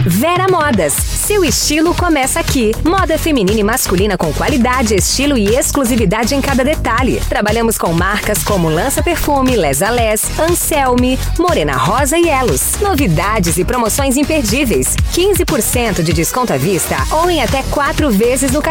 Vera Modas, seu estilo começa aqui. Moda feminina e masculina com qualidade, estilo e exclusividade em cada detalhe. Trabalhamos com marcas como Lança Perfume, Les a Les, Anselme, Morena Rosa e Elos. Novidades e promoções imperdíveis. 15% de desconto à vista ou em até 4 vezes no cartão.